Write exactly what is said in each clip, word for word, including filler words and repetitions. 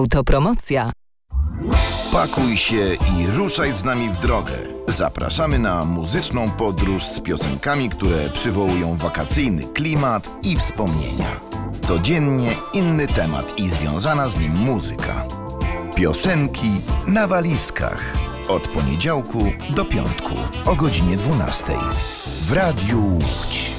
Autopromocja. Pakuj się i ruszaj z nami w drogę. Zapraszamy na muzyczną podróż z piosenkami, które przywołują wakacyjny klimat i wspomnienia. Codziennie inny temat i związana z nim muzyka. Piosenki na walizkach. Od poniedziałku do piątku o godzinie dwunastej. W Radiu Łódź.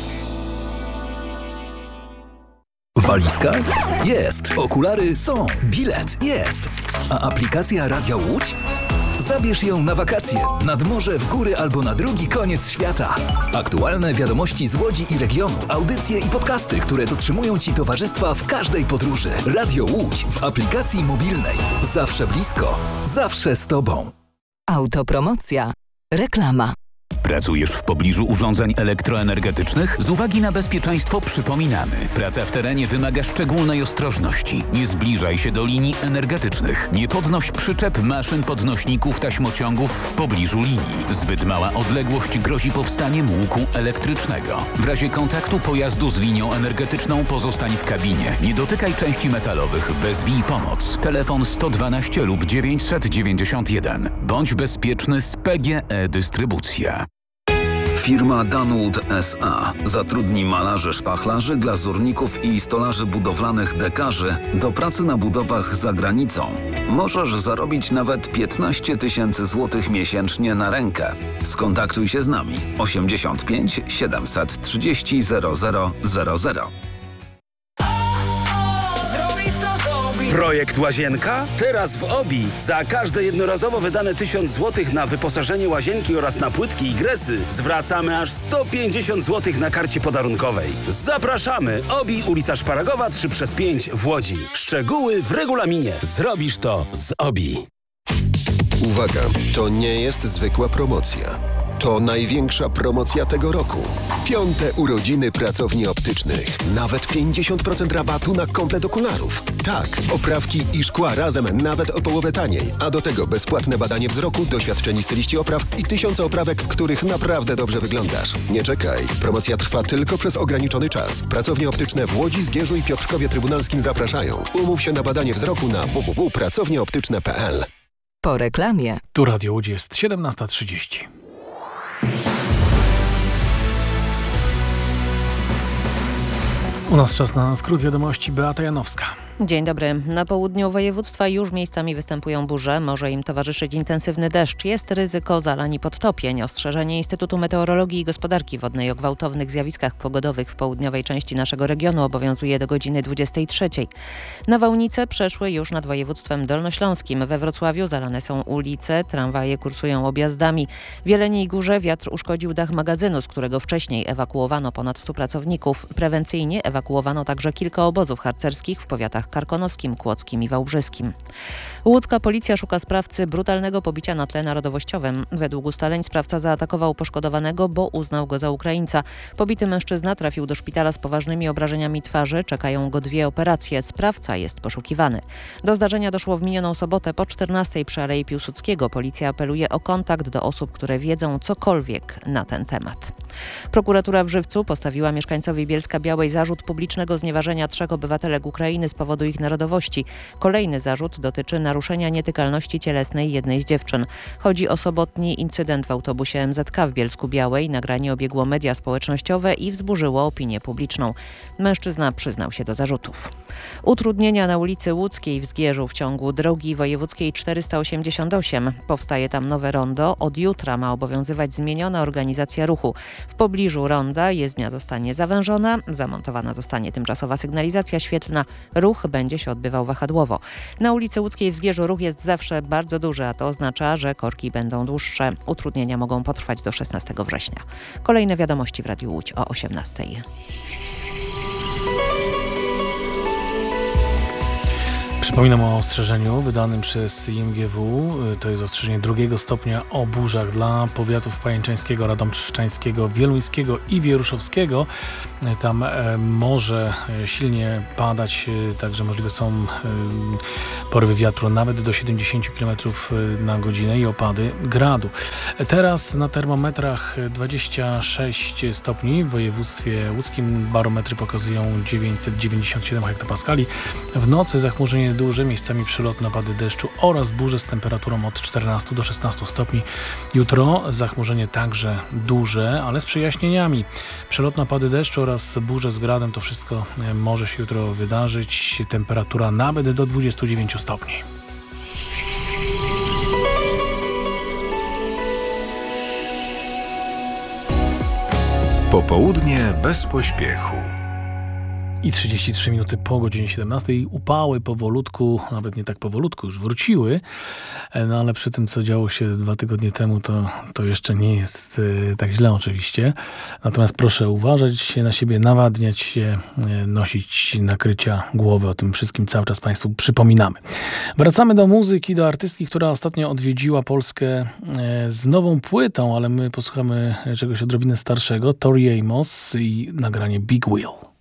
Walizka? Jest. Okulary są. Bilet? Jest. A aplikacja Radia Łódź? Zabierz ją na wakacje, nad morze, w góry albo na drugi koniec świata. Aktualne wiadomości z Łodzi i regionu, audycje i podcasty, które dotrzymują Ci towarzystwa w każdej podróży. Radio Łódź w aplikacji mobilnej. Zawsze blisko, zawsze z Tobą. Autopromocja. Reklama. Pracujesz w pobliżu urządzeń elektroenergetycznych? Z uwagi na bezpieczeństwo przypominamy. Praca w terenie wymaga szczególnej ostrożności. Nie zbliżaj się do linii energetycznych. Nie podnoś przyczep, maszyn, podnośników, taśmociągów w pobliżu linii. Zbyt mała odległość grozi powstaniem łuku elektrycznego. W razie kontaktu pojazdu z linią energetyczną pozostań w kabinie. Nie dotykaj części metalowych. Wezwij pomoc. Telefon sto dwanaście lub dziewięćset dziewięćdziesiąt jeden. Bądź bezpieczny z P G E Dystrybucja. Firma Danwood S A zatrudni malarzy szpachlarzy, glazurników i stolarzy budowlanych dekarzy do pracy na budowach za granicą. Możesz zarobić nawet piętnaście tysięcy złotych miesięcznie na rękę. Skontaktuj się z nami osiemdziesiąt pięć siedemset trzydzieści zero zero zero zero. Projekt Łazienka? Teraz w Obi. Za każde jednorazowo wydane tysiąc złotych na wyposażenie łazienki oraz na płytki i gresy zwracamy aż sto pięćdziesiąt złotych na karcie podarunkowej. Zapraszamy! Obi, ulica Szparagowa trzy przez pięć w Łodzi. Szczegóły w regulaminie. Zrobisz to z Obi. Uwaga, to nie jest zwykła promocja. To największa promocja tego roku. Piąte urodziny pracowni optycznych. Nawet pięćdziesiąt procent rabatu na komplet okularów. Tak, oprawki i szkła razem nawet o połowę taniej. A do tego bezpłatne badanie wzroku, doświadczeni styliści opraw i tysiące oprawek, w których naprawdę dobrze wyglądasz. Nie czekaj. Promocja trwa tylko przez ograniczony czas. Pracownie optyczne w Łodzi, Zgierzu i Piotrkowie Trybunalskim zapraszają. Umów się na badanie wzroku na w w w kropka pracownie optyczne kropka p l. Po reklamie. Tu Radio Łódź jest siedemnasta trzydzieści. U nas czas na skrót wiadomości. Beata Janowska. Dzień dobry. Na południu województwa już miejscami występują burze. Może im towarzyszyć intensywny deszcz. Jest ryzyko zalań i podtopień. Ostrzeżenie Instytutu Meteorologii i Gospodarki Wodnej o gwałtownych zjawiskach pogodowych w południowej części naszego regionu obowiązuje do godziny dwudziestej trzeciej. Nawałnice przeszły już nad województwem dolnośląskim. We Wrocławiu zalane są ulice, tramwaje kursują objazdami. W Jeleniej Górze wiatr uszkodził dach magazynu, z którego wcześniej ewakuowano ponad stu pracowników. Prewencyjnie ewakuowano także kilka obozów harcerskich w powiatach karkonoskim, kłodzkim i wałbrzyskim. Łódzka policja szuka sprawcy brutalnego pobicia na tle narodowościowym. Według ustaleń sprawca zaatakował poszkodowanego, bo uznał go za Ukraińca. Pobity mężczyzna trafił do szpitala z poważnymi obrażeniami twarzy. Czekają go dwie operacje. Sprawca jest poszukiwany. Do zdarzenia doszło w minioną sobotę po czternastej przy Alei Piłsudskiego. Policja apeluje o kontakt do osób, które wiedzą cokolwiek na ten temat. Prokuratura w Żywcu postawiła mieszkańcowi Bielska-Białej zarzut publicznego znieważenia trzech obywatelek Ukrainy z powodu ich narodowości. Kolejny zarzut dotyczy naruszenia nietykalności cielesnej jednej z dziewczyn. Chodzi o sobotni incydent w autobusie M Z K w Bielsku-Białej. Nagranie obiegło media społecznościowe i wzburzyło opinię publiczną. Mężczyzna przyznał się do zarzutów. Utrudnienia na ulicy Łódzkiej w Zgierzu w ciągu drogi wojewódzkiej czterysta osiemdziesiąt osiem. Powstaje tam nowe rondo. Od jutra ma obowiązywać zmieniona organizacja ruchu. W pobliżu ronda jezdnia zostanie zawężona, zamontowana zostanie tymczasowa sygnalizacja świetlna. Ruch będzie się odbywał wahadłowo. Na ulicy Łódzkiej w Zgierzu ruch jest zawsze bardzo duży, a to oznacza, że korki będą dłuższe. Utrudnienia mogą potrwać do szesnastego września. Kolejne wiadomości w Radiu Łódź o osiemnastej. Przypominam o ostrzeżeniu wydanym przez I M G W. To jest ostrzeżenie drugiego stopnia o burzach dla powiatów pajęczańskiego, radomszczańskiego, wieluńskiego i wieruszowskiego. Tam e, może silnie padać, e, także możliwe są e, porywy wiatru nawet do siedemdziesiąt kilometrów na godzinę i opady gradu. Teraz na termometrach dwadzieścia sześć stopni w województwie łódzkim. Barometry pokazują dziewięćset dziewięćdziesiąt siedem hektopaskali. W nocy zachmurzenie duże, miejscami przelotne opady deszczu oraz burze z temperaturą od czternastu do szesnastu stopni. Jutro zachmurzenie także duże, ale z przejaśnieniami. Przelotne opady deszczu oraz burze z gradem, to wszystko może się jutro wydarzyć. Temperatura nawet do dwudziestu dziewięciu stopni. Popołudnie bez pośpiechu. I trzydzieści trzy minuty po godzinie siedemnastej. Upały powolutku, nawet nie tak powolutku, już wróciły. No ale przy tym, co działo się dwa tygodnie temu, to, to jeszcze nie jest e, tak źle oczywiście. Natomiast proszę uważać na siebie, nawadniać się, e, nosić nakrycia głowy. O tym wszystkim cały czas Państwu przypominamy. Wracamy do muzyki, do artystki, która ostatnio odwiedziła Polskę e, z nową płytą, ale my posłuchamy czegoś odrobinę starszego. Tori Amos i nagranie Big Wheel.